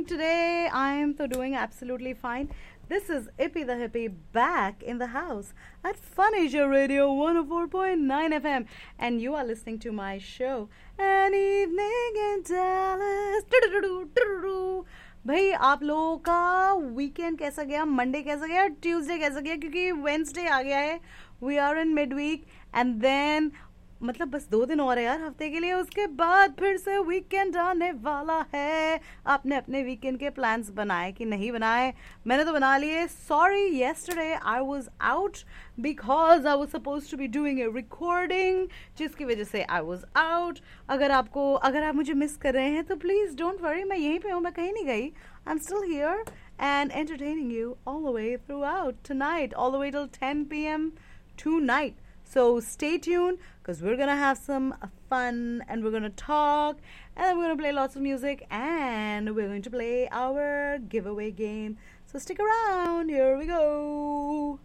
doing today? I am so doing absolutely fine. This is Ippy the Hippie back in the house at Fun Asia Radio 104.9 FM, and you are listening to my show, An Evening in Dallas. भाई आप लोगों का weekend कैसा गया, Monday कैसा गया, Tuesday कैसा गया, क्योंकि वेंसडे आ गया है. We are in mid week and then मतलब बस 2 दिन और है यार हफ्ते के लिए, उसके बाद फिर से वीकेंड आने वाला है. आपने अपने वीकेंड के प्लान्स बनाए कि नहीं बनाए? मैंने तो बना लिए. Sorry, yesterday I was out because I was suppose to be doing A recording, जिसकी वजह से आई वाज आउट. अगर आप मुझे मिस कर रहे हैं तो प्लीज़ डोंट वरी, मैं यहीं पे हूँ, मैं कहीं नहीं गई. I am still here and entertaining you all the way throughout tonight, all the way till 10 p.m. tonight. So stay tuned because we're going to have some fun and we're going to talk and then we're going to play lots of music and we're going to play our giveaway game. So stick around. Here we go.